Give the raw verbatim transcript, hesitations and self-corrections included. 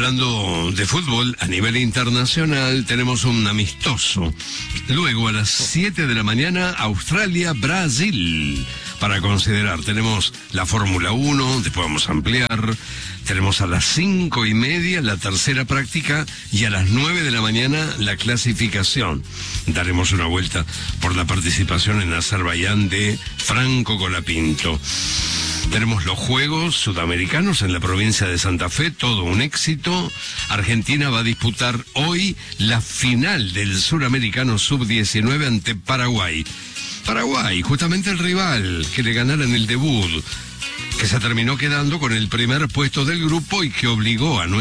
Hablando de fútbol a nivel internacional, tenemos un amistoso. Luego a las siete de la mañana, Australia-Brasil. Para considerar, tenemos la Fórmula uno, después vamos a ampliar. Tenemos a las cinco y media la tercera práctica y a las nueve de la mañana la clasificación. Daremos una vuelta por la participación en Azerbaiyán de Franco Colapinto. Tenemos los Juegos Sudamericanos en la provincia de Santa Fe, todo un éxito. Argentina va a disputar hoy la final del Suramericano sub diecinueve ante Paraguay. Paraguay, justamente el rival que le ganara en el debut, que se terminó quedando con el primer puesto del grupo y que obligó a